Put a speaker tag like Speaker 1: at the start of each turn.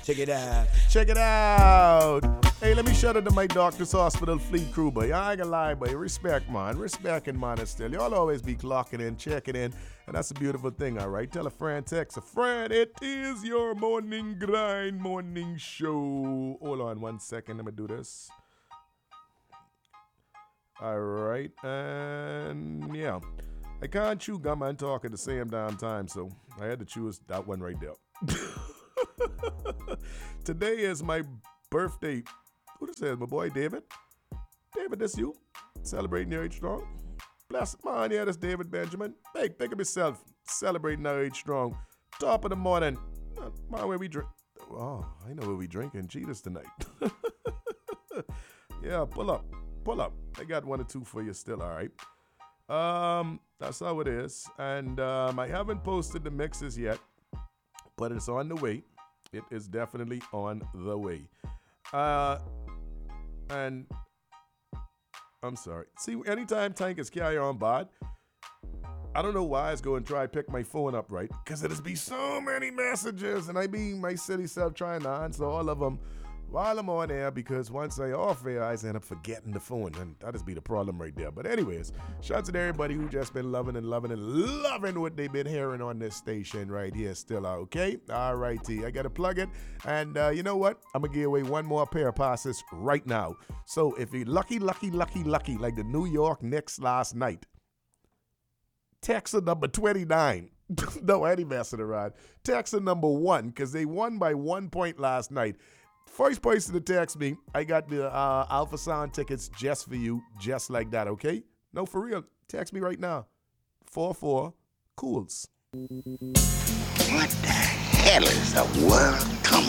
Speaker 1: Check it out.
Speaker 2: Check it out. Hey, let me shout out to my Doctor's Hospital fleet crew, boy. I ain't gonna lie, boy. Respect, man. Respect and man still. Y'all always be clocking in, checking in. And that's a beautiful thing, all right? Tell a friend, text a friend. It is your morning grind, morning show. Hold on 1 second. Let me do this. All right. And yeah. I can't chew gum and talk at the same damn time, so I had to choose that one right there. Today is my birthday. Who this is? My boy David? David, this you? Celebrating your age strong? Bless man, yeah, that's David Benjamin. Hey, think of yourself. Celebrating our age strong. Top of the morning. Man, where we drink. Oh, I know where we drinking. Cheetahs tonight. Yeah, pull up. Pull up. I got 1 or 2 for you still, all right? That's how it is. And I haven't posted the mixes yet, but it's on the way. It is definitely on the way. And I'm sorry. See, anytime Tank is carry on bad, I don't know why I was going to try to pick my phone up, right? Because it'll be so many messages, and I be my silly self trying to answer all of them while I'm on air, because once I off air, I end up forgetting the phone, and that just be the problem right there. But anyways, shout out to everybody who just been loving what they've been hearing on this station right here still, okay? All righty, I got to plug it, and you know what? I'm going to give away 1 more pair of passes right now. So if you're lucky, like the New York Knicks last night, Texas number 29. No, I ain't messing around. Texas number 1, because they won by 1 point last night. First person to text me, I got the Alpha Sound tickets just for you, just like that, okay? No, for real. Text me right now. 44 Cools.
Speaker 3: What the hell is the world coming?